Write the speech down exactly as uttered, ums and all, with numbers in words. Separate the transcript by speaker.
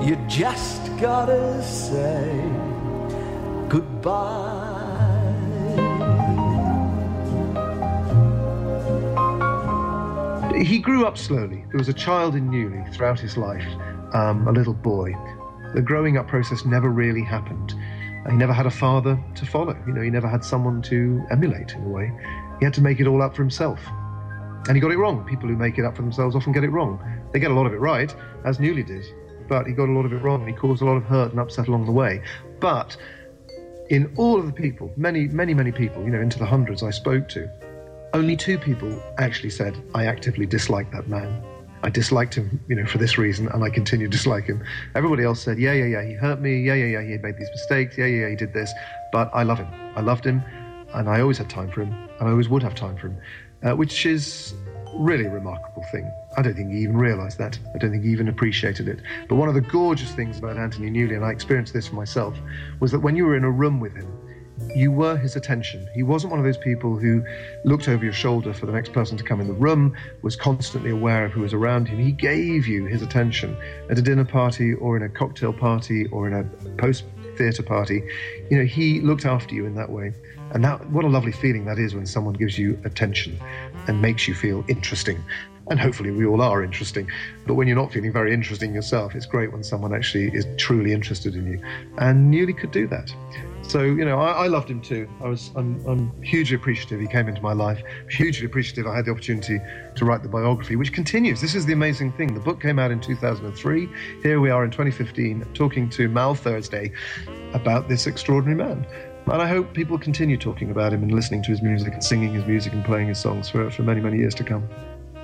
Speaker 1: You just gotta say goodbye.
Speaker 2: He grew up slowly. There was a child in Newley throughout his life, um, a little boy. The growing up process never really happened. He never had a father to follow. You know, he never had someone to emulate in a way. He had to make it all up for himself. And he got it wrong. People who make it up for themselves often get it wrong. They get a lot of it right, as Newley did, but he got a lot of it wrong. He caused a lot of hurt and upset along the way. But in all of the people, many, many, many people, you know, into the hundreds I spoke to, only two people actually said, I actively dislike that man. I disliked him, you know, for this reason, and I continue to dislike him. Everybody else said, yeah, yeah, yeah, he hurt me. Yeah, yeah, yeah, he made these mistakes. Yeah, yeah, yeah, he did this. But I love him. I loved him, and I always had time for him, and I always would have time for him, uh, which is really a remarkable thing. I don't think he even realised that. I don't think he even appreciated it. But one of the gorgeous things about Anthony Newley, and I experienced this for myself, was that when you were in a room with him, you were his attention. He wasn't one of those people who looked over your shoulder for the next person to come in the room, was constantly aware of who was around him. He gave you his attention at a dinner party or in a cocktail party or in a post-theatre party. You know, he looked after you in that way. And that, what a lovely feeling that is when someone gives you attention and makes you feel interesting. And hopefully we all are interesting. But when you're not feeling very interesting yourself, it's great when someone actually is truly interested in you. And Newley could do that. So, you know, I, I loved him too. I was, I'm, I'm hugely appreciative he came into my life, hugely appreciative I had the opportunity to write the biography, which continues. This is the amazing thing. The book came out in two thousand three. Here we are in twenty fifteen talking to Mal Thursday about this extraordinary man. And I hope people continue talking about him and listening to his music and singing his music and playing his songs for, for many, many years to come.